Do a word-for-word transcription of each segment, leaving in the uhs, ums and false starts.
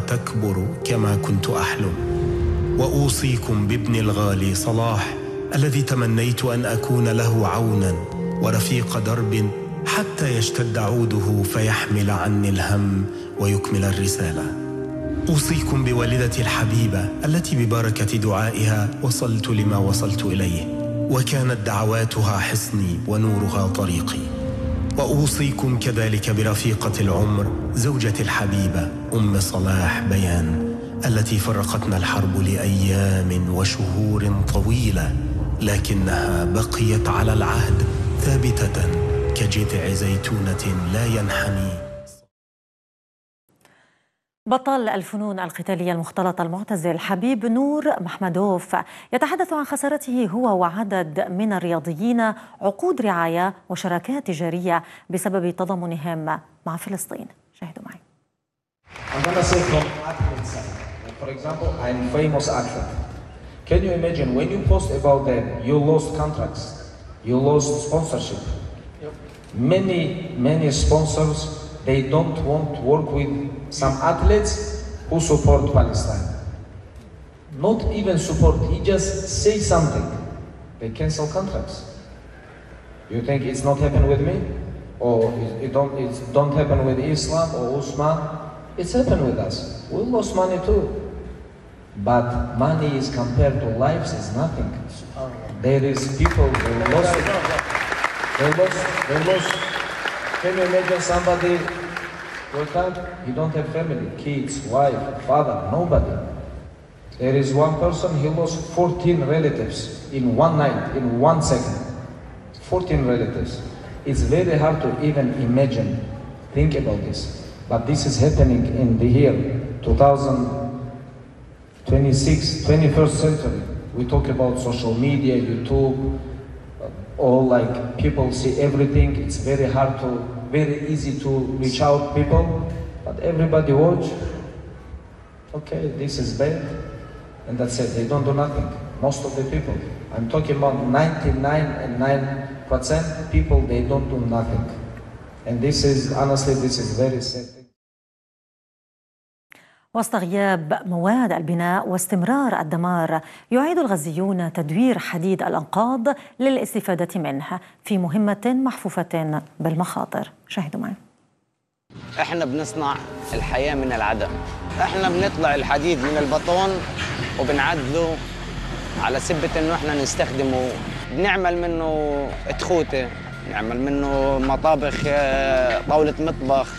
تكبر كما كنت أحلم. وأوصيكم بابني الغالي صلاح الذي تمنيت أن أكون له عونا ورفيق درب حتى يشتد عوده فيحمل عني الهم ويكمل الرسالة. أوصيكم بوالدتي الحبيبة التي ببركة دعائها وصلت لما وصلت إليه، وكانت دعواتها حصني ونورها طريقي. وأوصيكم كذلك برفيقة العمر زوجتي الحبيبة أم صلاح بيان التي فرقتنا الحرب لأيام وشهور طويلة، لكنها بقيت على العهد ثابتة كجذع زيتونة لا ينحني. بطل الفنون القتالية المختلطة المعتزل حبيب نور محمدوف يتحدث عن خسارته هو وعدد من الرياضيين عقود رعاية وشراكات تجارية بسبب تضامنهم مع فلسطين. شاهدوا معي. I'm gonna say from athlete side. For example, I'm famous athlete. Can you imagine when you post about them, you lost contracts, you lost sponsorship. Yep. Many, many sponsors, they don't want to work with some athletes who support Palestine. Not even support, he just say something. They cancel contracts. You think it's not happen with me? Or it don't, it don't happen with Islam or Usman? It's happened with us. We lost money too. But money is compared to lives is nothing. There is people who lost it. They lost, they lost. Can you imagine somebody wake up, he don't have family, kids, wife, father, nobody. There is one person, he lost fourteen relatives in one night, in one second. fourteen relatives. It's very hard to even imagine, think about this. But this is happening in the year two thousand twenty-six, twenty-first century. We talk about social media, YouTube, all like people see everything. It's very hard to, very easy to reach out people, but everybody watch. Okay, this is bad, and that's it. They don't do nothing. Most of the people. I'm talking about ninety-nine and nine percent people, they don't do nothing. And this is, honestly, this is very sad. وسط غياب مواد البناء واستمرار الدمار، يعيد الغزيون تدوير حديد الأنقاض للاستفادة منه في مهمة محفوفة بالمخاطر. شاهدوا معي. احنا بنصنع الحياة من العدم. احنا بنطلع الحديد من البطون وبنعدله على سبة انه احنا نستخدمه. بنعمل منه تخوته، نعمل منه مطابخ، طاولة مطبخ،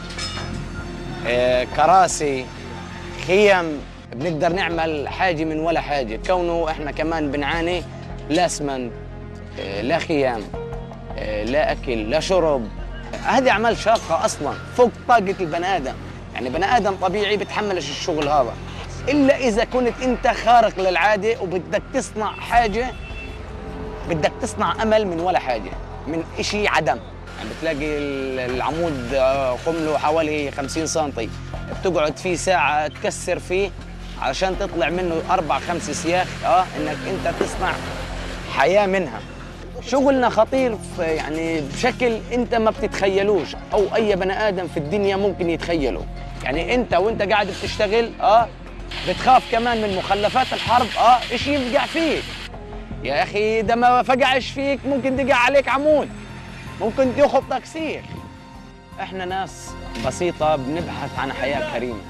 كراسي، خيم. بنقدر نعمل حاجة من ولا حاجة، كونه احنا كمان بنعاني لا اسمنت، لا خيام، لا اكل، لا شرب. هذه اعمال شاقة اصلا فوق طاقة البني ادم، يعني بني ادم طبيعي بتحملش الشغل هذا، الا اذا كنت انت خارق للعادة وبدك تصنع حاجة، بدك تصنع امل من ولا حاجة، من اشي عدم. يعني بتلاقي العمود قمله حوالي خمسين سنتي، بتقعد فيه ساعة تكسر فيه علشان تطلع منه أربع خمس سياخ، اه إنك أنت تصنع حياة منها. شغلنا خطير يعني بشكل أنت ما بتتخيلوش، أو أي بني آدم في الدنيا ممكن يتخيله. يعني أنت وأنت قاعد بتشتغل اه بتخاف كمان من مخلفات الحرب، اه إيش يفقع فيك. يا أخي ده ما فقعش فيك ممكن تقع عليك عمود، ممكن يخبطك سيخ. احنا ناس بسيطة بنبحث عن حياة كريمة.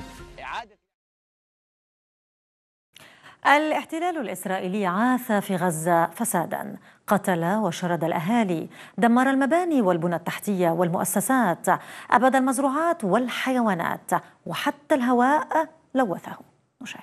الاحتلال الإسرائيلي عاث في غزة فسادا، قتل وشرد الأهالي، دمر المباني والبنى التحتية والمؤسسات، أباد المزروعات والحيوانات، وحتى الهواء لوثه. نشاهد.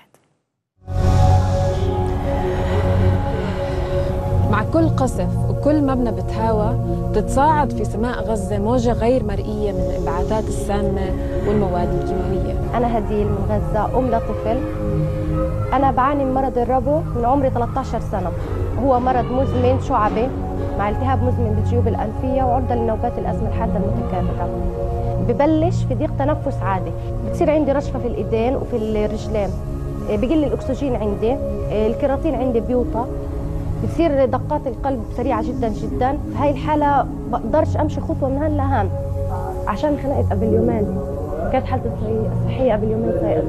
مع كل قصف وكل مبنى بتهاوى بتتصاعد في سماء غزة موجة غير مرئية من الانبعاثات السامة والمواد الكيماوية. أنا هديل من غزة، أم لطفل. أنا بعاني من مرض الربو من عمري ثلاثة عشر سنة. هو مرض مزمن شعبي مع التهاب مزمن بالجيوب الأنفية وعرضة لنوبات الأزمة الحادة المتكررة. ببلش في ضيق تنفس عادي، بتصير عندي رشفة في الإيدين وفي الرجلين، بقل الأكسجين عندي، الكيراتين عندي بيوطى، بتصير دقات القلب سريعة جدا جدا. هاي الحالة بقدرش أمشي خطوة من هان لهان عشان خلقت قبل يومين، كانت حالتي الصحية قبل يومين سيئة.